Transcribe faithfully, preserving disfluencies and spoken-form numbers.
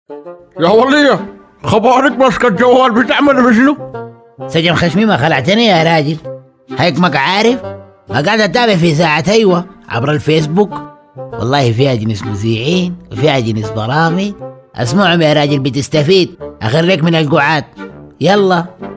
يا ولية، خبارك ماسكة الجوال بتعمل بشنو؟ سجن خشمي ما خلعتني يا راجل، هيك عارف ما قاعد اتابع في ساعة ايوه عبر الفيسبوك. والله فيها جنس مذيعين وفيها جنس برامج، اسمعهم يا راجل بتستفيد، اخريك من القعاد. يلا